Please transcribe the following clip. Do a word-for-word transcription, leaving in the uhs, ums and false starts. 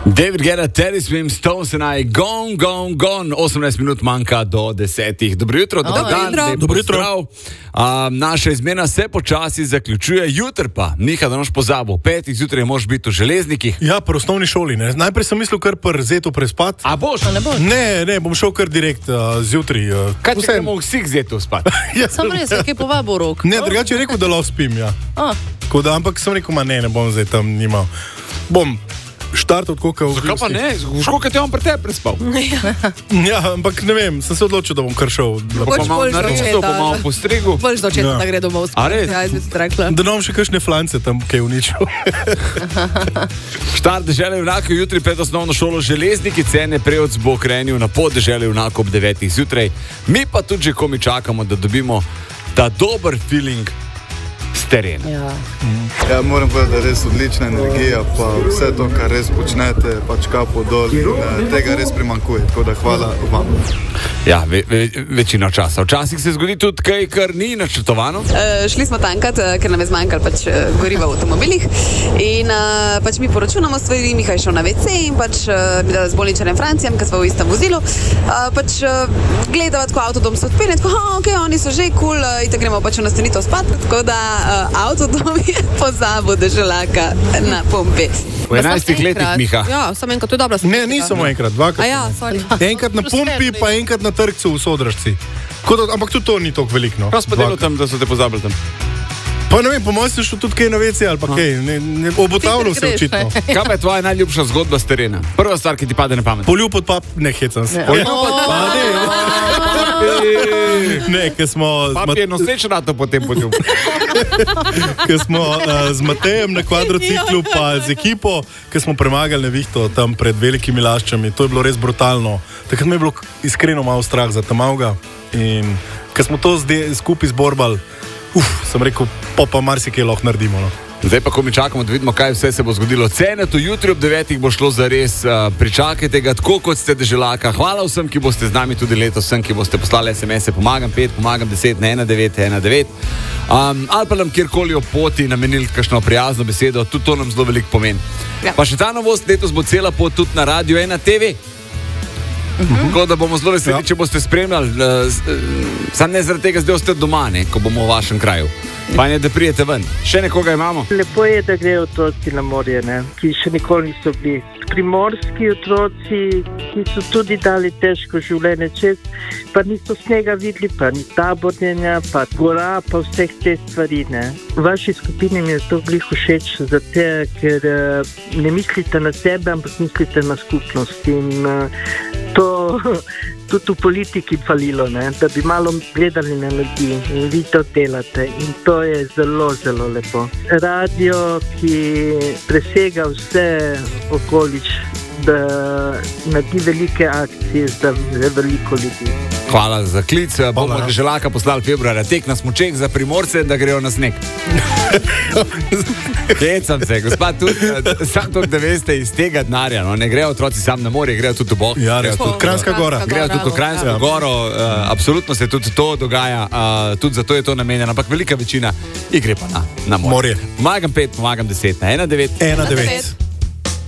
David Guetta, Teddy Swims, Stones and I, gone, gone, gone. osemnajst minut manjka do desetih. Dobro jutro, dober Dobro dan, jutro. lep Dobro jutro. pozdrav. Um, naša izmena se počasi zaključuje. Jutr pa, Miha, da noš pozabil, petih zjutraj moraš biti v železnikih. Ja, pri osnovni šoli. Ne. Najprej sem mislil kar pri zetu prespat. A boš? Ne boš. Ne, ne, bom šel kar direkt uh, zjutraj. Uh, Kaj če vseeno. gremo vsi k zetu spat? Ja, Sam res, je kaj povabil rok. Ne, drugače je rekel, da lahko spim, ja. A, Tako Da, ampak sem rekel, ma ne, ne bom zdaj tam nimal. Bom štartal od koka v Zakaj pa ne? Koliko te on pri tebi prespal? Ja, ampak ne vem, sem se odločil, da bom kar šel. Pa Boš malo bolj naredil, začeta, pa malo da. postrigel. boš začeti, Ja. da gre domov spati. A res? Ja, jaz bi ti rekla. Da nam še kakšne flance tam kaj uničil. Štart dežele junakov jutri pred osnovno šolo Železniki, cene prevod bo krenil na pot dežele junakov ob devetih zjutraj. Mi pa tudi že komi čakamo, da dobimo ta dober feeling s terena. Ja. Ja, moram povedati, da je res odlična energija, pa vse to, kar res počnete, pač kapo dol, in, eh, tega res primanjkuje, tako da hvala vam. Ja, ve, ve, večino časa. Včasih se zgodi tudi kaj, kar ni načrtovano. Uh, šli smo tankat, uh, ker nam je zmanjkalo pač, uh, goriva v avtomobilih. In uh, pač mi poročunamo stvari, Miha je šel na ve ce in pač uh, mi dala z bolničarjem Francijem, ker smo v istem vozilu. Uh, pač uh, gledava, tako avtodom se odpene, tako, oh, ok, oni so že kul, cool, uh, in tako gremo pač v nastanitev spat. Tako da uh, avtodom je pozabil deželaka na pumpi. V enajstih letih, Miha. Ja, samo enkrat, to je dobra stvar. Ne, ni samo enkrat, dvakrat. A ja, sorry. Enkrat na pumpi, pa enkrat na trgcu v Sodražci. Da, ampak tudi to ni tako veliko. No. Kaj si pa delal tam, da so te pozabili tam? Pa ne vem, po mojem si šel tudi kaj na ve ce ali pa kaj. Ne, ne, obotavljal se greš, očitno. ne. Kaj pa je tvoja najljubša zgodba s terena? Prva stvar, ki ti pade na pamet. Poljub pod pap, ne hecam se. Poljub pod pap. Ne, ker smo, Pap je noseč rato potem poljub. ker smo uh, z Matejem na kvadrociklu, pa z ekipo, ker smo premagali nevihto tam pred velikimi laščami. To je bilo res brutalno. Takrat mi je bilo iskreno malo strah za tamavga. In ker smo to zdaj skupaj zborbali, uf, sem rekel, pa pa marsikaj lahko naredimo. No. Zdaj pa, ko mi čakamo, da vidimo, kaj vse se bo zgodilo. Cene tu jutri ob devetih bo šlo za res. Uh, pričakajte ga tako, kot ste deželaka. Hvala vsem, ki boste z nami tudi letos, vsem, ki boste poslali es em ese. Pomagam pet, pomagam deset na ena devet ena devet. Um, ali pa nam kjerkoli o poti namenili kakšno prijazno besedo, tudi to nam zelo veliko pomeni. Ja. Pa še ta novost, letos bo cela pot tudi na Radio ena te ve. Tako da bomo zelo veseli, Ja. če boste spremljali. Uh, uh, sam ne zaradi tega, zdaj ste doma, ne, ko bomo v vašem kraju. Pa ne, da prijete ven. Še nekoga imamo? Lepo je, da grejo otroci na morje, ne? Ki še nikoli niso bili. Primorski otroci, ki so tudi dali težko življenje čez, pa niso snega videli, pa ni taborjenja, pa gora, pa vseh teh stvari. Ne? V vaši skupini mi je to glih všeč, zato ker uh, ne mislite na sebe, ampak mislite na skupnost. In uh, to tudi v politiki falilo, ne? Da bi malo gledali na ljudi in vi to delate. In to je zelo, zelo lepo. Radio, ki presega vse okoliš, da naredi velike akcije za veliko ljudi. Hvala za klic. Bomo Hvala. deželaka poslali februarja tek na smučeh za Primorce, da grejo na sneg. Hecam se, gospod, tudi sam to, da veste, iz tega denarja, no, ne grejo otroci sam na morje, grejo tudi v Bog. Ja, res, tudi Kranjska gora. Grejo tudi v Kranjsko Ja. goro, uh, absolutno se tudi to dogaja, uh, tudi zato je to namenjeno, ampak velika večina jih gre pa na, na morje. Morje. Pomagam pet, pomagam deset na ena devet. ena devet.